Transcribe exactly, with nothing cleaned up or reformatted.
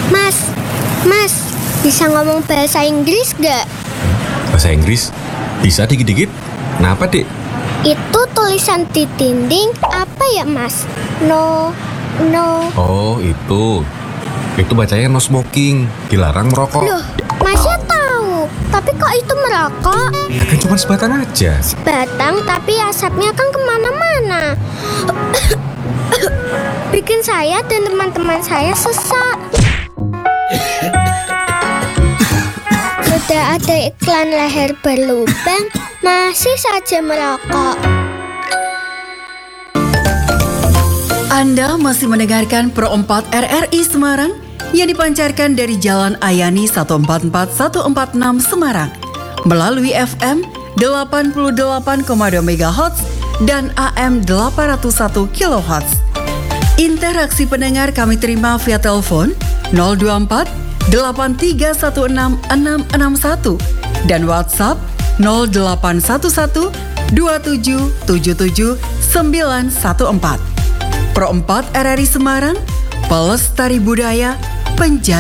Mas, Mas, bisa ngomong bahasa Inggris gak? Bahasa Inggris? Bisa dikit-dikit. Kenapa, Dek? Itu tulisan di dinding apa ya, Mas? No, no. Oh, itu. Itu bacanya no smoking. Dilarang merokok. Loh, Masnya tahu. Tapi kok itu merokok? Ya kan cuma sebatang aja. Batang, tapi asapnya kan kemana-mana. Bikin saya dan teman-teman saya sesak. Sudah ada iklan leher berlubang, masih saja merokok. Anda masih mendengarkan Pro empat R R I Semarang yang dipancarkan dari Jalan Ayani satu empat empat satu empat enam Semarang melalui F M delapan puluh delapan koma dua megahertz dan A M delapan ratus satu kilohertz. Interaksi pendengar kami terima via telepon nol dua empat delapan tiga satu enam enam enam satu dan WhatsApp nol delapan satu satu dua tujuh tujuh tujuh sembilan satu empat. Pro empat R R I Semarang, pelestari budaya, penjaga